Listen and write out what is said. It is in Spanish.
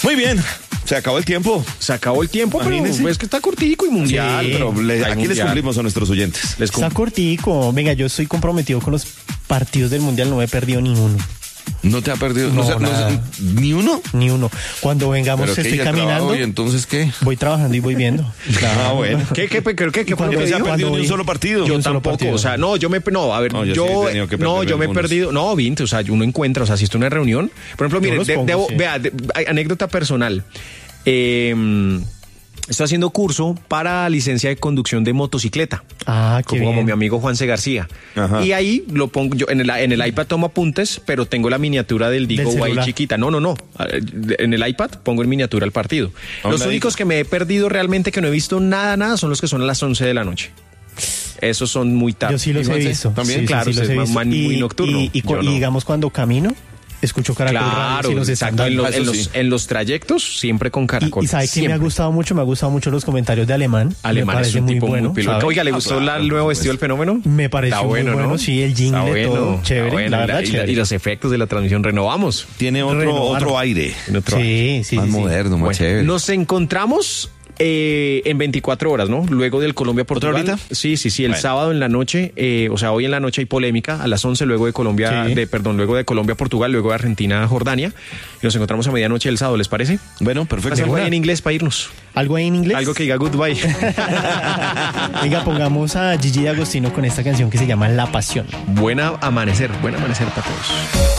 Muy bien. Se acabó el tiempo. Se acabó el tiempo, pero es que está cortico y mundial. Sí, pero aquí les cumplimos a nuestros oyentes. Está cortico. Venga, yo estoy comprometido con los partidos del mundial, no me he perdido ninguno. ¿No te ha perdido? No, ¿Ni uno? Ni uno. Cuando vengamos estoy caminando. ¿Y entonces qué? Voy trabajando y voy viendo. Ah, bueno. ¿Qué ¿Cuándo se ha perdido ni un solo partido? Yo tampoco, partido. o sea, yo me he perdido, Vince, o sea, uno encuentra, o sea, si estoy en una reunión, por ejemplo, mire, anécdota personal, estoy haciendo curso para licencia de conducción de motocicleta. Ah, qué como bien. mi amigo Juanse García. Ajá. Y ahí lo pongo yo en el iPad tomo apuntes, pero tengo la miniatura del Digo ahí chiquita. No. En el iPad pongo en miniatura el partido. Los únicos que me he perdido realmente que no he visto nada son los que son a las 11 de la noche. Esos son muy tarde. Yo sí los he visto. También, sí, claro, sí, es muy nocturno. Y digamos cuando camino, escucho Caracol Radio. Exacto. En los trayectos, siempre con Caracol. Y ¿sabe qué me ha gustado mucho? Me ha gustado mucho los comentarios de Alemán. Alemán es un tipo muy piloto. Oiga, ¿le gustó el nuevo vestido del fenómeno? Me pareció muy bueno, ¿no? Sí, el jingle, todo chévere. La verdad, chévere. Y los efectos de la transmisión, renovamos. Tiene otro aire. Sí. Más moderno, más chévere. Nos encontramos en 24 horas, ¿no? Luego del Colombia-Portugal. ¿Otra horita? Sí. El sábado en la noche, o sea, hoy en la noche hay polémica, a las 11 luego de Colombia-Portugal, luego de Argentina-Jordania. Y nos encontramos a medianoche el sábado, ¿les parece? Bueno, perfecto. Algo ahí en inglés para irnos. ¿Algo ahí en inglés? Algo que diga goodbye. Venga, pongamos a Gigi D'Agostino con esta canción que se llama La Pasión. Buen amanecer para todos.